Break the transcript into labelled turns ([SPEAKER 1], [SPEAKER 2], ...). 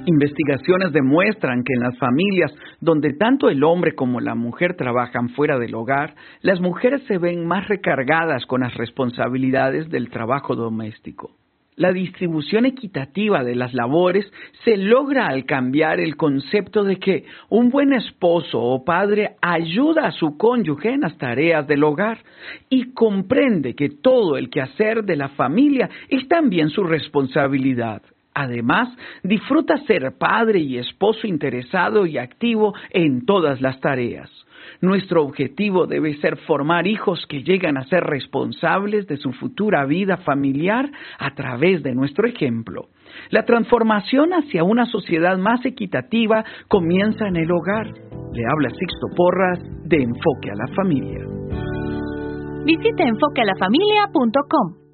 [SPEAKER 1] Investigaciones demuestran que en las familias donde tanto el hombre como la mujer trabajan fuera del hogar, las mujeres se ven más recargadas con las responsabilidades del trabajo doméstico. La distribución equitativa de las labores se logra al cambiar el concepto de que un buen esposo o padre ayuda a su cónyuge en las tareas del hogar y comprende que todo el quehacer de la familia es también su responsabilidad. Además, disfruta ser padre y esposo interesado y activo en todas las tareas. Nuestro objetivo debe ser formar hijos que llegan a ser responsables de su futura vida familiar a través de nuestro ejemplo. La transformación hacia una sociedad más equitativa comienza en el hogar. Le habla Sixto Porras de Enfoque a la Familia.
[SPEAKER 2] Visite enfoquealafamilia.com.